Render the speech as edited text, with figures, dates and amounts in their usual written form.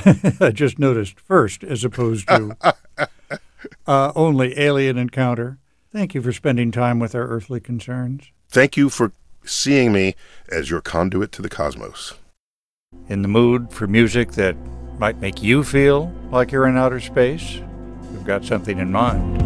I just noticed first as opposed to only alien encounter. Thank you for spending time with our earthly concerns. Thank you for seeing me as your conduit to the cosmos. In the mood for music that might make you feel like you're in outer space? We've got something in mind.